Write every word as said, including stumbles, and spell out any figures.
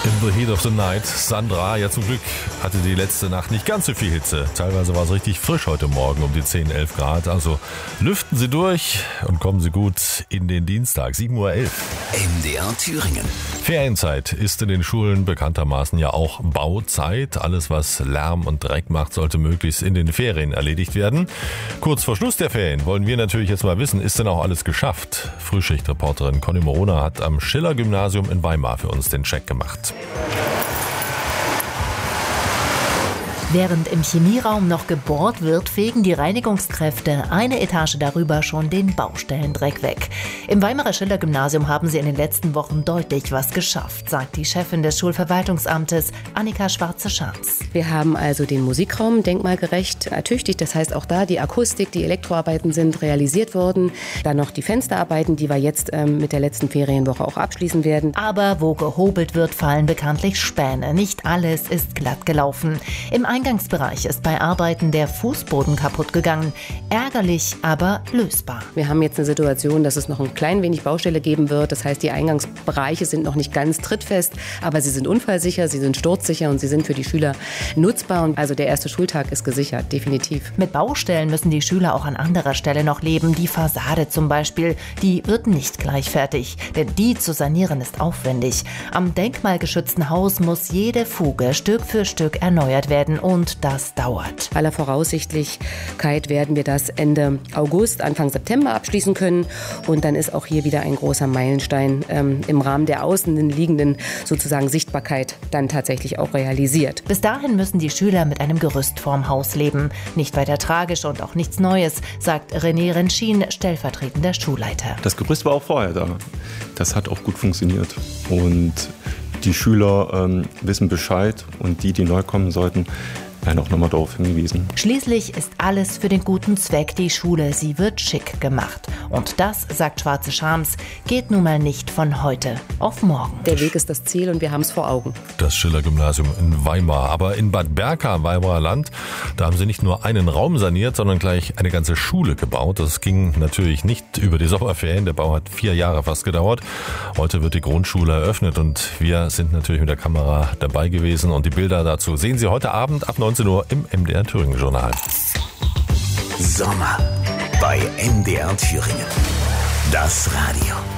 In the Heat of the Night. Sandra, ja zum Glück hatte die letzte Nacht nicht ganz so viel Hitze. Teilweise war es richtig frisch heute Morgen um die zehn, elf Grad. Also lüften Sie durch und kommen Sie gut in den Dienstag. sieben Uhr elf. M D R Thüringen. Ferienzeit ist in den Schulen bekanntermaßen ja auch Bauzeit. Alles, was Lärm und Dreck macht, sollte möglichst in den Ferien erledigt werden. Kurz vor Schluss der Ferien wollen wir natürlich jetzt mal wissen, ist denn auch alles geschafft? Frühschichtreporterin Conny Morona hat am Schiller-Gymnasium in Weimar für uns den Check gemacht. Während im Chemieraum noch gebohrt wird, fegen die Reinigungskräfte eine Etage darüber schon den Baustellendreck weg. Im Weimarer Schiller-Gymnasium haben sie in den letzten Wochen deutlich was geschafft, sagt die Chefin des Schulverwaltungsamtes, Annika Schwarze-Schams. Wir haben also den Musikraum denkmalgerecht ertüchtigt. Das heißt, auch da die Akustik, die Elektroarbeiten sind realisiert worden. Dann noch die Fensterarbeiten, die wir jetzt ähm, mit der letzten Ferienwoche auch abschließen werden. Aber wo gehobelt wird, fallen bekanntlich Späne. Nicht alles ist glatt gelaufen. Im Eingangsbereich ist bei Arbeiten der Fußboden kaputt gegangen. Ärgerlich, aber lösbar. Wir haben jetzt eine Situation, dass es noch ein klein wenig Baustelle geben wird. Das heißt, die Eingangsbereiche sind noch nicht ganz trittfest, aber sie sind unfallsicher, sie sind sturzsicher und sie sind für die Schüler nutzbar. Und also der erste Schultag ist gesichert, definitiv. Mit Baustellen müssen die Schüler auch an anderer Stelle noch leben. Die Fassade zum Beispiel, die wird nicht gleich fertig, denn die zu sanieren ist aufwendig. Am denkmalgeschützten Haus muss jede Fuge Stück für Stück erneuert werden. Und das dauert. Aller Voraussichtlichkeit werden wir das Ende August, Anfang September abschließen können. Und dann ist auch hier wieder ein großer Meilenstein ähm, im Rahmen der außen liegenden sozusagen Sichtbarkeit dann tatsächlich auch realisiert. Bis dahin müssen die Schüler mit einem Gerüst vorm Haus leben. Nicht weiter tragisch und auch nichts Neues, sagt René Rentschin, stellvertretender Schulleiter. Das Gerüst war auch vorher da. Das hat auch gut funktioniert. Und die Schüler ähm, wissen Bescheid und die, die neu kommen sollten, werden auch nochmal darauf hingewiesen. Schließlich ist alles für den guten Zweck. Die Schule, sie wird schick gemacht. Und das, sagt Schwarze-Schams, geht nun mal nicht von heute auf morgen. Der Weg ist das Ziel und wir haben es vor Augen. Das Schiller-Gymnasium in Weimar. Aber in Bad Berka im Weimarer Land, da haben sie nicht nur einen Raum saniert, sondern gleich eine ganze Schule gebaut. Das ging natürlich nicht über die Sommerferien. Der Bau hat vier Jahre fast gedauert. Heute wird die Grundschule eröffnet und wir sind natürlich mit der Kamera dabei gewesen. Und die Bilder dazu sehen Sie heute Abend ab neunzehn Uhr im M D R Thüringen Journal. Sommer bei M D R Thüringen. Das Radio.